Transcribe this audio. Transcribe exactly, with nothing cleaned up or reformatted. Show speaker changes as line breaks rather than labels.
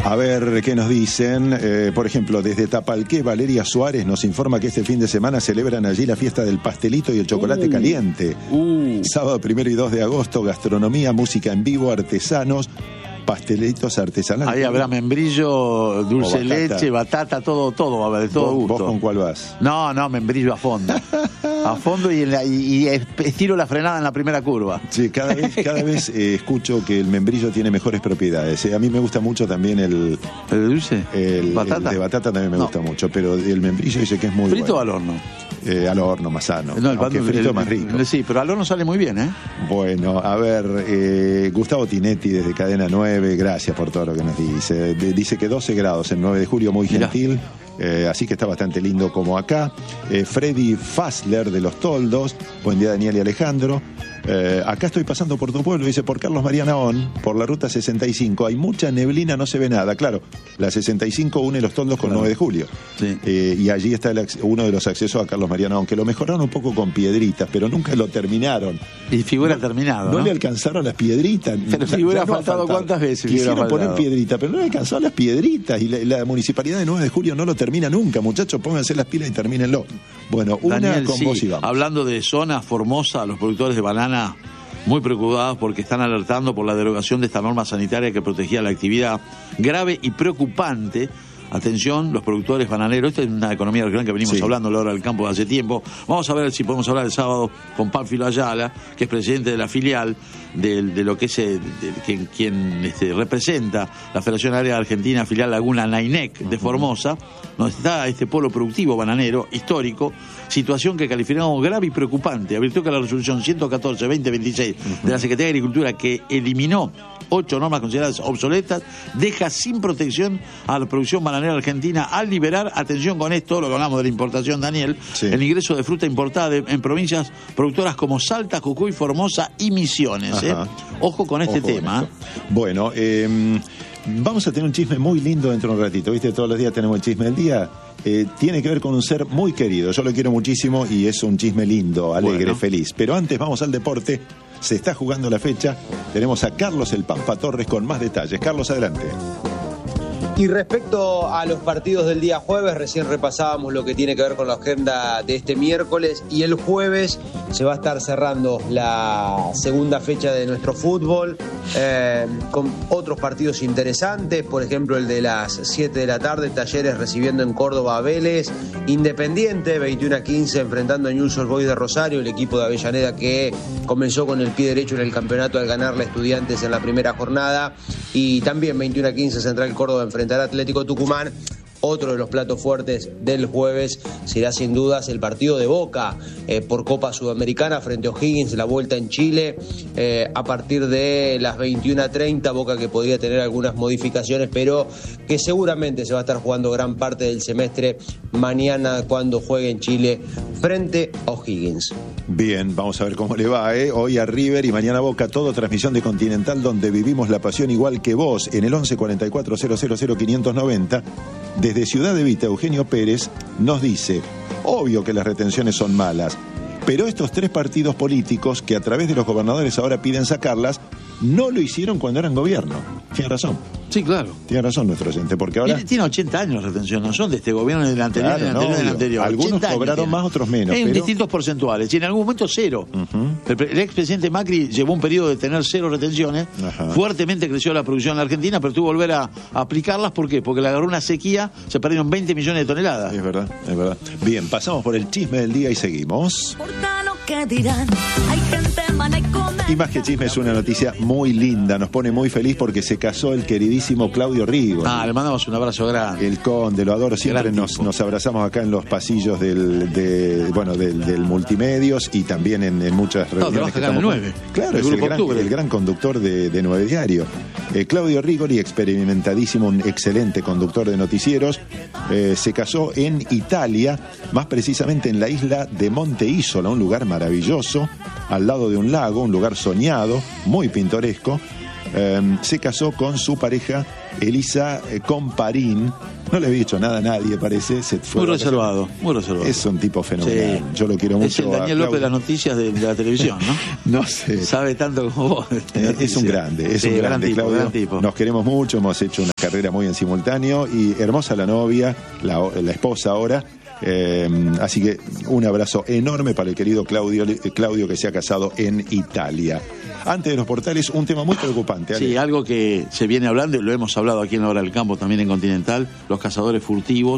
A ver, ¿qué nos dicen? Eh, por ejemplo, desde Tapalqué, Valeria Suárez nos informa que este fin de semana celebran allí la fiesta del pastelito y el chocolate uh, caliente. Uh. Sábado primero y dos de agosto, gastronomía, música en vivo, artesanos, pastelitos artesanales.
Ahí habrá membrillo, dulce batata. leche, batata, todo, todo, va a haber de todo
¿Vos,
gusto.
¿Vos con cuál vas?
No, no, membrillo a fondo. A fondo y, en la, y, y estiro la frenada en la primera curva.
Sí, cada vez, cada vez eh, escucho que el membrillo tiene mejores propiedades. Eh, a mí me gusta mucho también el...
¿El de dulce?
El,
¿Batata?
El de batata también me
no.
gusta mucho, pero el membrillo dice que es muy
¿Frito
bueno.
o al horno?
Eh, al horno, más sano.
No, el
aunque
pan,
frito
el,
más rico.
Sí, pero al horno sale muy bien, ¿eh?
Bueno, a ver, eh, Gustavo Tinetti desde Cadena nueve, gracias por todo lo que nos dice. De, dice que doce grados el nueve de julio, muy gentil. Eh, así que está bastante lindo como acá. Eh, Freddy Fassler de Los Toldos, buen día Daniel y Alejandro. Eh, acá estoy pasando por tu pueblo, dice, por Carlos María Naón, por la ruta sesenta y cinco. Hay mucha neblina, no se ve nada. Claro, la sesenta y cinco une Los Toldos con claro. nueve de julio. Sí. Eh, y allí está el, uno de los accesos a Carlos María Naón, que lo mejoraron un poco con piedritas, pero nunca lo terminaron.
Y figura
no,
terminado.
No,
¿no?
le alcanzaron las piedritas.
Pero figura no faltado, faltado cuántas veces.
Quisieron poner piedritas, pero no le alcanzaron las piedritas. Y la, la municipalidad de nueve de julio no lo termina nunca. Muchachos, pónganse las pilas y termínenlo. Bueno, una
Daniel,
con
sí,
vos y vamos.
Hablando de zona Formosa, los productores de banana muy preocupados porque están alertando por la derogación de esta norma sanitaria que protegía la actividad grave y preocupante. Atención, los productores bananeros, esta es una economía regional que venimos sí. hablando a la hora del campo de hace tiempo. Vamos a ver si podemos hablar el sábado con Pánfilo Ayala, que es presidente de la filial de, de lo que es de, de, de, quien este, representa la Federación Agraria Argentina, filial Laguna Nainec de Formosa, donde está este polo productivo bananero histórico, situación que calificamos grave y preocupante, a virtud de la resolución ciento catorce barra veinte veintiséis uh-huh. de la Secretaría de Agricultura, que eliminó ocho normas consideradas obsoletas, deja sin protección a la producción bananera argentina al liberar, atención con esto, lo que hablamos de la importación, Daniel, sí. el ingreso de fruta importada de, en provincias productoras como Salta, Jujuy, Formosa y Misiones. ¿eh? Ojo con este Ojo tema. Con
bueno, eh, vamos a tener un chisme muy lindo dentro de un ratito, ¿viste? Todos los días tenemos el chisme del día. Eh, tiene que ver con un ser muy querido, yo lo quiero muchísimo y es un chisme lindo, alegre, bueno. feliz. Pero antes vamos al deporte, se está jugando la fecha, tenemos a Carlos El Pampa Torres con más detalles. Carlos, adelante.
Y respecto a los partidos del día jueves, recién repasábamos lo que tiene que ver con la agenda de este miércoles y el jueves se va a estar cerrando la segunda fecha de nuestro fútbol eh, con otros partidos interesantes, por ejemplo el de las siete de la tarde, Talleres recibiendo en Córdoba a Vélez, Independiente veintiuno a quince enfrentando a Newell's Old Boys de Rosario, el equipo de Avellaneda que comenzó con el pie derecho en el campeonato al ganarle a Estudiantes en la primera jornada, y también veintiuno a quince Central Córdoba enfrentando Atlético Tucumán. Otro de los platos fuertes del jueves será sin dudas el partido de Boca eh, por Copa Sudamericana frente a O'Higgins, la vuelta en Chile eh, a partir de las veintiuno a treinta, Boca que podría tener algunas modificaciones, pero que seguramente se va a estar jugando gran parte del semestre mañana cuando juegue en Chile frente a O'Higgins.
Bien, vamos a ver cómo le va, ¿eh? Hoy a River y mañana a Boca, todo transmisión de Continental donde vivimos la pasión igual que vos, en el once cuarenta y cuatro cero cero cero quinientos noventa. Desde Ciudad de Vita, Eugenio Pérez nos dice, obvio que las retenciones son malas, pero estos tres partidos políticos que a través de los gobernadores ahora piden sacarlas, no lo hicieron cuando eran gobierno. Tiene razón.
Sí, claro.
Tiene razón nuestro oyente, porque ahora...
Tiene, tiene ochenta años la retención, no son de este gobierno ni del anterior,
claro,
ni del anterior,
no,
ni del anterior.
Algunos cobraron más, otros menos.
En
pero...
distintos porcentuales, y en algún momento cero. Uh-huh. El, el expresidente Macri llevó un periodo de tener cero retenciones, uh-huh. fuertemente creció la producción en la Argentina, pero tuvo que volver a, a aplicarlas, ¿por qué? Porque le agarró una sequía, se perdieron veinte millones de toneladas.
Es verdad, es verdad. Bien, pasamos por el chisme del día y seguimos.
¿Qué dirán? Hay gente mala y come...
Y más que chisme, es una noticia muy linda, nos pone muy feliz porque se casó el queridísimo Claudio Rigo.
Ah, le mandamos un abrazo grande.
El conde, lo adoro, siempre nos, nos abrazamos acá en los pasillos del, de, bueno, del, del Multimedios y también en, en muchas reuniones.
No, trabaja acá en el nueve.
Claro, el es el gran, el gran conductor de, de nueve Diario. Eh, Claudio Rigoli, experimentadísimo, un excelente conductor de noticieros, eh, se casó en Italia, más precisamente en la isla de Monte Isola, un lugar maravilloso, al lado de un lago, un lugar soñado, muy pintoresco. eh, se casó con su pareja Elisa eh, Comparín. No le había dicho nada a nadie, parece. Se fue
muy reservado, muy reservado.
Es un tipo fenomenal.
Sí.
Yo lo quiero mucho.
Es el Daniel López de las noticias de, de la televisión, ¿no?
No sé.
Sabe tanto como vos.
Eh, es un grande, es
sí,
un grande,
gran tipo,
Claudio.
gran tipo.
Nos queremos mucho, hemos hecho una carrera muy en simultáneo y hermosa la novia, la, la esposa ahora. Eh, así que un abrazo enorme para el querido Claudio, Claudio que se ha casado en Italia. Antes de los portales, un tema muy preocupante. Ale.
Sí, algo que se viene hablando y lo hemos hablado aquí en la Hora del Campo, también en Continental, los cazadores furtivos.